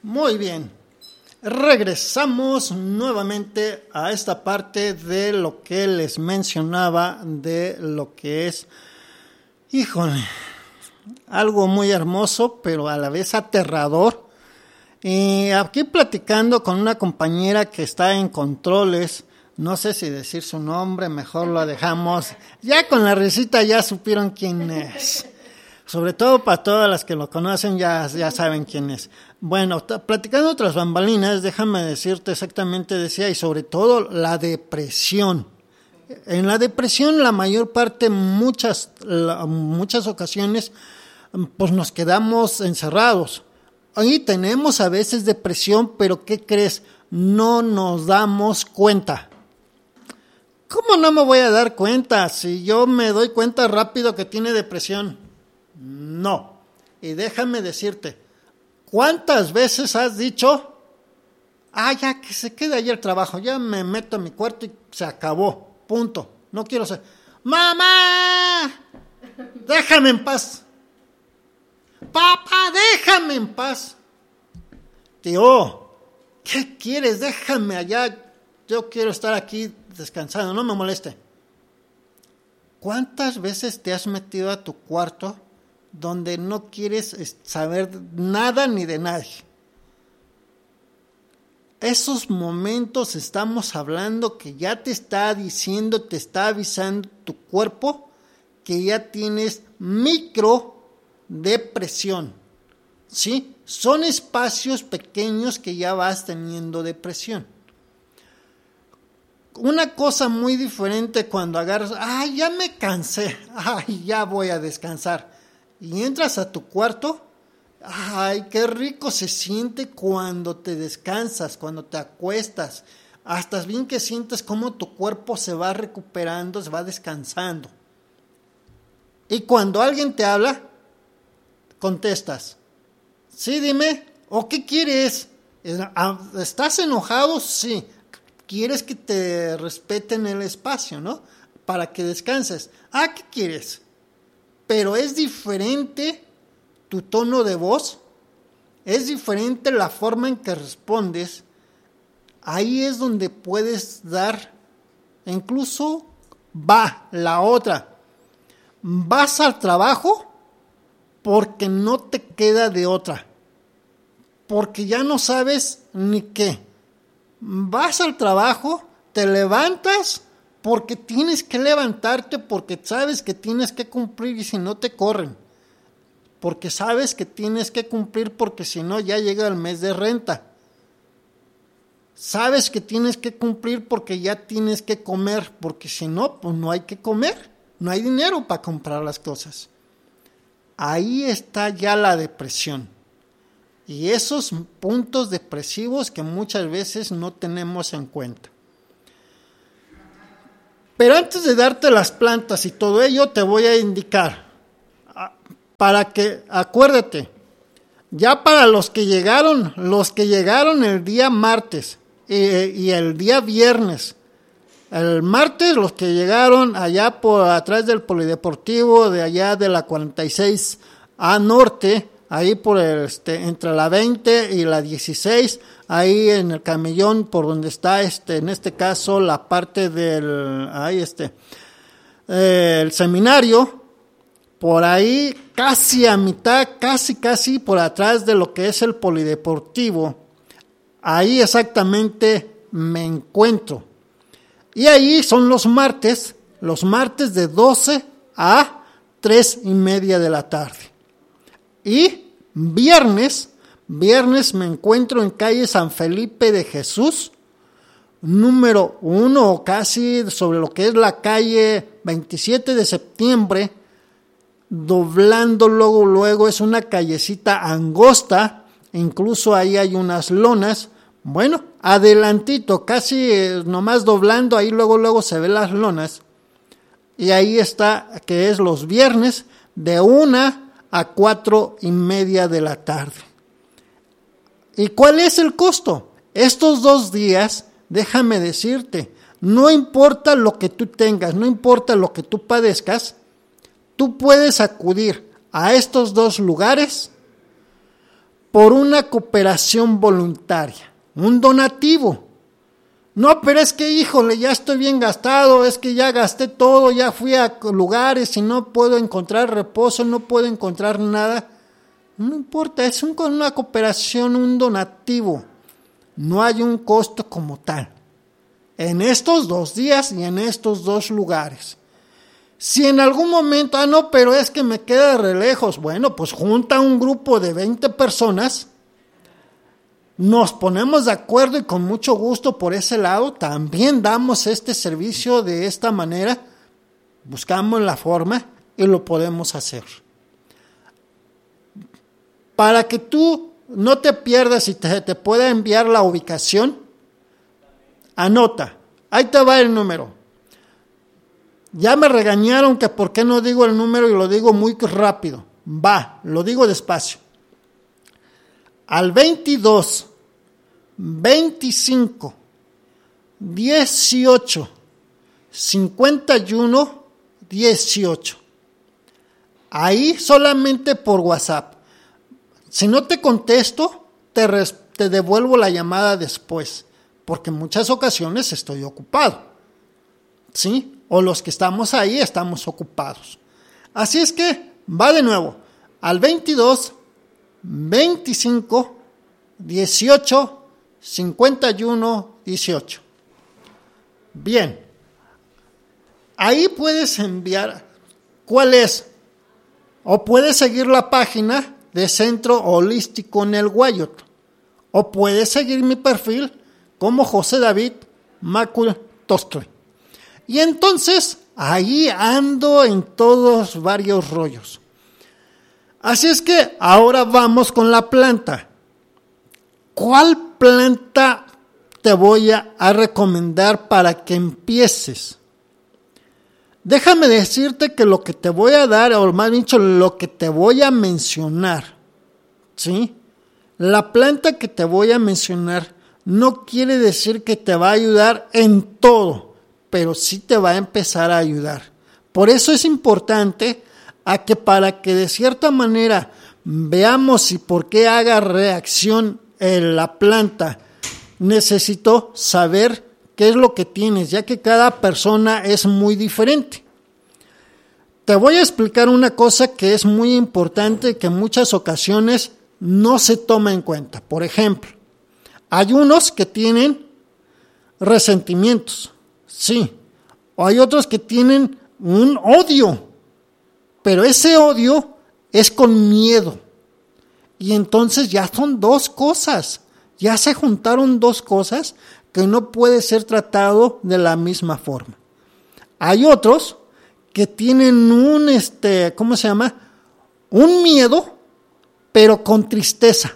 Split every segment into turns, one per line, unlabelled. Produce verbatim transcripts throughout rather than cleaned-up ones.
Muy bien, regresamos nuevamente a esta parte de lo que les mencionaba, de lo que es, híjole, algo muy hermoso, pero a la vez aterrador. Y aquí platicando con una compañera que está en controles, no sé si decir su nombre, mejor lo dejamos. Ya con la risita ya supieron quién es. Sobre todo para todas las que lo conocen ya, ya saben quién es. Bueno, t- platicando otras bambalinas, déjame decirte exactamente, decía, y sobre todo la depresión. En la depresión la mayor parte, muchas, la, muchas ocasiones, pues nos quedamos encerrados. Ahí tenemos a veces depresión, pero ¿qué crees? No nos damos cuenta. ¿Cómo no me voy a dar cuenta si yo me doy cuenta rápido que tiene depresión? No. Y déjame decirte, ¿cuántas veces has dicho, ah, ya que se quede ahí el trabajo, ya me meto a mi cuarto y se acabó, punto, no quiero ser, mamá, déjame en paz, papá, déjame en paz, tío, ¿qué quieres? Déjame allá, yo quiero estar aquí descansando, no me moleste. ¿Cuántas veces te has metido a tu cuarto donde no quieres saber nada ni de nadie? Esos momentos estamos hablando que ya te está diciendo, te está avisando tu cuerpo que ya tienes micro depresión, ¿sí? Son espacios pequeños que ya vas teniendo depresión. Una cosa muy diferente cuando agarras, ay, ya me cansé, ay, ya voy a descansar. Y entras a tu cuarto, ay, qué rico se siente cuando te descansas, cuando te acuestas. Hasta bien que sientes cómo tu cuerpo se va recuperando, se va descansando. Y cuando alguien te habla, contestas, sí, dime, ¿o qué quieres? ¿Estás enojado? Sí. ¿Quieres que te respeten el espacio, no? Para que descanses. Ah, ¿qué quieres? Pero es diferente tu tono de voz, es diferente la forma en que respondes. Ahí es donde puedes dar, incluso va la otra. Vas al trabajo porque no te queda de otra, porque ya no sabes ni qué. Vas al trabajo, te levantas porque tienes que levantarte, porque sabes que tienes que cumplir y si no te corren. Porque sabes que tienes que cumplir porque si no ya llega el mes de renta. Sabes que tienes que cumplir porque ya tienes que comer, porque si no, pues no hay que comer, no hay dinero para comprar las cosas. Ahí está ya la depresión. Y esos puntos depresivos que muchas veces no tenemos en cuenta. Pero antes de darte las plantas y todo ello, te voy a indicar, para que, acuérdate, ya para los que llegaron, los que llegaron el día martes eh, y el día viernes, el martes los que llegaron allá por atrás del polideportivo, de allá de la cuarenta y seis A Norte, ahí por el, este, entre la veinte y la dieciséis, ahí en el camellón por donde está, este, en este caso, la parte del, ahí este, eh, el seminario, por ahí casi a mitad, casi casi por atrás de lo que es el polideportivo, ahí exactamente me encuentro. Y ahí son los martes, los martes de doce a tres y media de la tarde. Y viernes, viernes me encuentro en calle San Felipe de Jesús, número uno, o casi sobre lo que es la calle veintisiete de septiembre, doblando luego, luego es una callecita angosta, incluso ahí hay unas lonas, bueno, adelantito, casi eh, nomás doblando, ahí luego, luego se ven las lonas, y ahí está, que es los viernes, de una a cuatro y media de la tarde. ¿Y cuál es el costo? Estos dos días, déjame decirte, no importa lo que tú tengas, no importa lo que tú padezcas, tú puedes acudir a estos dos lugares por una cooperación voluntaria, un donativo. No, pero es que, híjole, ya estoy bien gastado, es que ya gasté todo, ya fui a lugares y no puedo encontrar reposo, no puedo encontrar nada. No importa, es un, una cooperación, un donativo. No hay un costo como tal. En estos dos días y en estos dos lugares. Si en algún momento, ah, no, pero es que me queda re lejos, bueno, pues junta un grupo de veinte personas, nos ponemos de acuerdo y con mucho gusto por ese lado, también damos este servicio de esta manera, buscamos la forma y lo podemos hacer. Para que tú no te pierdas y te, te pueda enviar la ubicación, anota, ahí te va el número. Ya me regañaron que por qué no digo el número y lo digo muy rápido. Va, lo digo despacio. Al veintidós, veinticinco, dieciocho, cincuenta y uno, dieciocho. Ahí solamente por WhatsApp. Si no te contesto, te, res, te devuelvo la llamada después, porque en muchas ocasiones estoy ocupado. ¿Sí? O los que estamos ahí estamos ocupados. Así es que, va de nuevo, al veintidós, veinticinco, dieciocho, cincuenta y uno, dieciocho. Bien, ahí puedes enviar cuál es, o puedes seguir la página de Centro Holístico Nelhuayotl, o puedes seguir mi perfil como José David Macul Tostle. Y entonces, ahí ando en todos varios rollos. Así es que ahora vamos con la planta. ¿Cuál planta te voy a, a recomendar para que empieces? Déjame decirte que lo que te voy a dar, o más bien dicho, lo que te voy a mencionar, ¿sí? La planta que te voy a mencionar no quiere decir que te va a ayudar en todo, pero sí te va a empezar a ayudar. Por eso es importante a que para que de cierta manera veamos si por qué haga reacción en la planta, necesito saber qué es lo que tienes, ya que cada persona es muy diferente. Te voy a explicar una cosa que es muy importante, que en muchas ocasiones no se toma en cuenta. Por ejemplo, hay unos que tienen resentimientos. Sí, o hay otros que tienen un odio, pero ese odio es con miedo. Y entonces ya son dos cosas, ya se juntaron dos cosas que no puede ser tratado de la misma forma. Hay otros que tienen un, este, ¿cómo se llama? Un miedo, pero con tristeza.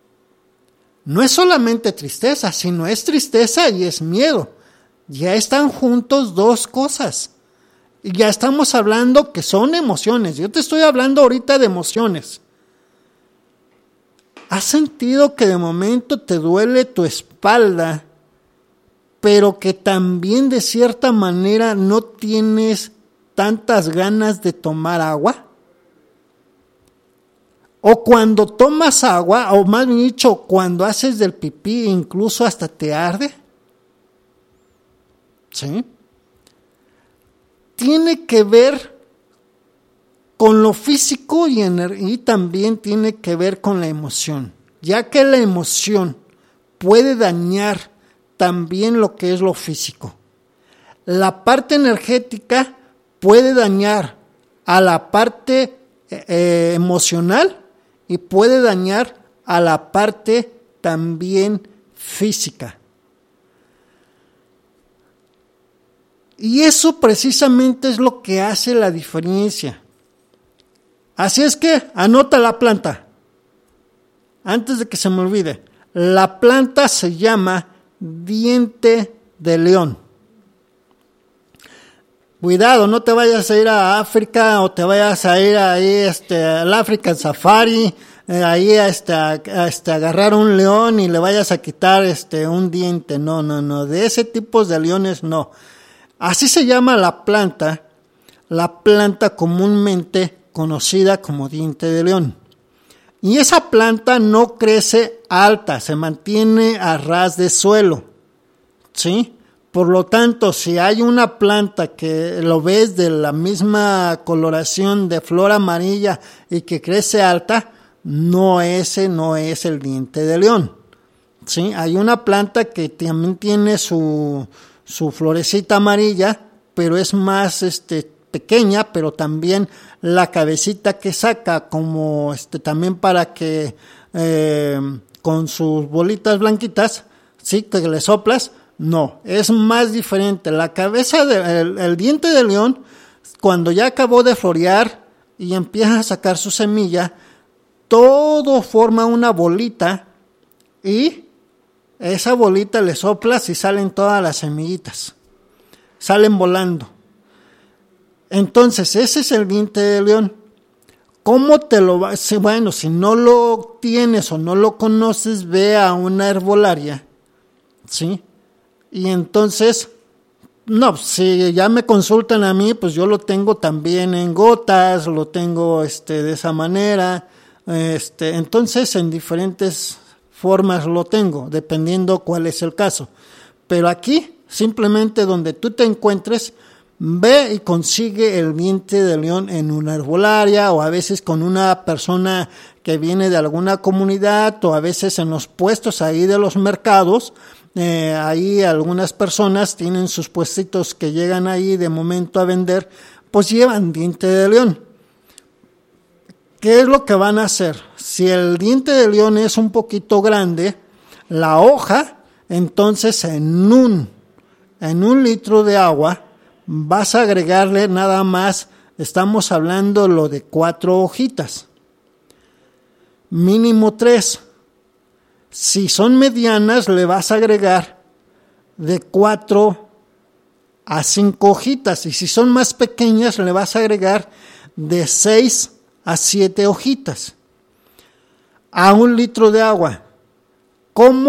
No es solamente tristeza, sino es tristeza y es miedo. Ya están juntos dos cosas. Y ya estamos hablando que son emociones. Yo te estoy hablando ahorita de emociones. ¿Has sentido que de momento te duele tu espalda, pero que también de cierta manera no tienes tantas ganas de tomar agua? O cuando tomas agua, o más bien dicho, cuando haces del pipí, incluso hasta te arde. ¿Sí? Tiene que ver con lo físico y, y también tiene que ver con la emoción, ya que la emoción puede dañar también lo que es lo físico. La parte energética puede dañar a la parte eh, emocional y puede dañar a la parte también física. Y eso precisamente es lo que hace la diferencia. Así es que anota la planta. Antes de que se me olvide. La planta se llama diente de león. Cuidado, no te vayas a ir a África o te vayas a ir ahí este, al African Safari, eh, ahí a, este, a, a este, agarrar un león y le vayas a quitar este, un diente. No, no, no. De ese tipo de leones no. Así se llama la planta, la planta comúnmente conocida como diente de león. Y esa planta no crece alta, se mantiene a ras de suelo, ¿sí? Por lo tanto, si hay una planta que lo ves de la misma coloración de flor amarilla y que crece alta, no, ese no es el diente de león, ¿sí? Hay una planta que también tiene su, su florecita amarilla, pero es más este, pequeña, pero también la cabecita que saca, como este, también para que eh, con sus bolitas blanquitas, ¿sí? Que le soplas. No, es más diferente. La cabeza del de, el diente de león, cuando ya acabó de florear y empieza a sacar su semilla, todo forma una bolita y esa bolita le soplas y salen todas las semillitas. Salen volando. Entonces, ese es el diente de león. ¿Cómo te lo va? Bueno, si no lo tienes o no lo conoces, ve a una herbolaria, ¿sí? Y entonces, no, si ya me consultan a mí, pues yo lo tengo también en gotas, lo tengo este, de esa manera, este, entonces en diferentes formas lo tengo, dependiendo cuál es el caso. Pero aquí, simplemente donde tú te encuentres, ve y consigue el diente de león en una herbolaria o a veces con una persona que viene de alguna comunidad o a veces en los puestos ahí de los mercados. Eh, ahí algunas personas tienen sus puestitos que llegan ahí de momento a vender, pues llevan diente de león. ¿Qué es lo que van a hacer? Si el diente de león es un poquito grande, la hoja, entonces en un, en un litro de agua vas a agregarle nada más, estamos hablando lo de cuatro hojitas, mínimo tres. Si son medianas, le vas a agregar de cuatro a cinco hojitas. Y si son más pequeñas, le vas a agregar de seis a siete hojitas a un litro de agua. ¿Cómo